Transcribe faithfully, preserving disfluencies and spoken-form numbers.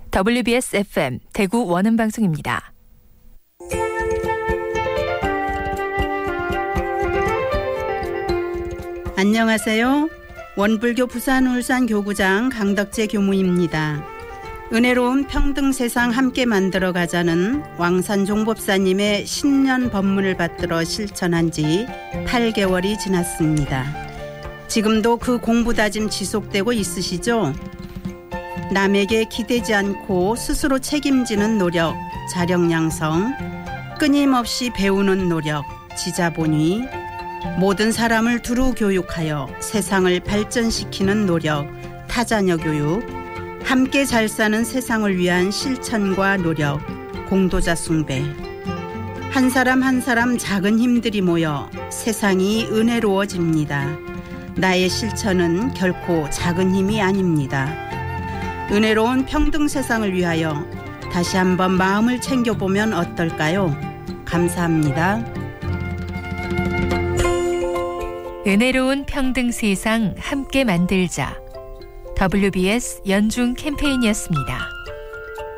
더블유비에스 에프엠 대구 원음방송입니다. 안녕하세요. 원불교 부산 울산 교구장 강덕재 교무입니다. 은혜로운 평등 세상 함께 만들어가자는 왕산 종법사님의 신년 법문을 받들어 실천한 지 팔 개월이 지났습니다. 지금도 그 공부 다짐 지속되고 있으시죠? 남에게 기대지 않고 스스로 책임지는 노력, 자력 양성, 끊임없이 배우는 노력, 지자본위, 모든 사람을 두루 교육하여 세상을 발전시키는 노력, 타자녀 교육, 함께 잘 사는 세상을 위한 실천과 노력, 공도자 숭배. 한 사람 한 사람 작은 힘들이 모여 세상이 은혜로워집니다. 나의 실천은 결코 작은 힘이 아닙니다. 은혜로운 평등 세상을 위하여 다시 한번 마음을 챙겨보면 어떨까요? 감사합니다. 은혜로운 평등 세상 함께 만들자. 더블유비에스 연중 캠페인이었습니다.